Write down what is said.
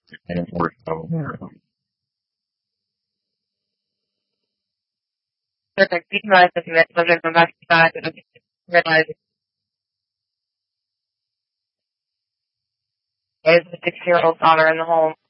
And we're so perfect. Viimeiset tosiaan västi päätynyt venäläiset. Is the 6-year-old daughter in the home?